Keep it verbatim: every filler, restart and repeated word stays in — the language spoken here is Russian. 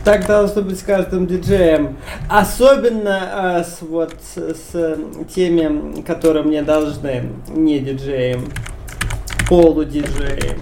Так должно быть с каждым диджеем. Особенно а, с, вот, с теми, которые мне должны, не диджеем, полудиджеем.